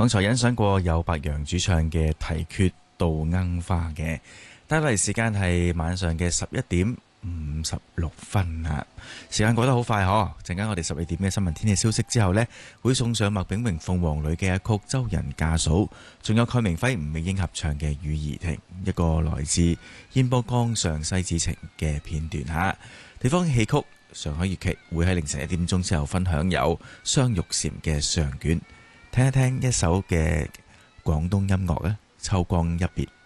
剛才欣賞過有白楊主唱嘅《題訣杜鶯花》嘅，帶嚟時間係晚上嘅11:56啊！時間過得好快嗬，陣間我哋12點嘅新聞天氣消息之後呢，會送上麥炳榮鳳凰女嘅一曲《周人嫁嫂》，仲有蓋明輝、吳美英合唱嘅《雨兒亭》，一個來自煙波江上西子情嘅片段吓。地方戲曲上海粵劇會喺凌晨1點鐘之後分享有雙玉蟬嘅上卷，聽一聽一首嘅廣東音樂啊，秋光一別。